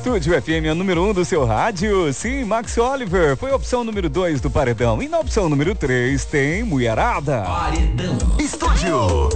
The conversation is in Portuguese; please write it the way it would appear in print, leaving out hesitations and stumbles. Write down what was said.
Estúdio FM, a número 1 do seu rádio. Sim, Max Oliver foi a opção número 2 do Paredão. E na opção número 3 tem Mulherada. Paredão. Estúdio.